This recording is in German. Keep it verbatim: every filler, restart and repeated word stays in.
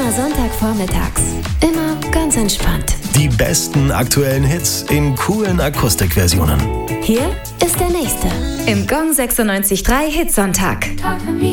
Immer Sonntagvormittags. Immer ganz entspannt. Die besten aktuellen Hits in coolen Akustikversionen. Hier ist der nächste. Im Gong sechsundneunzig Komma drei Hitsonntag.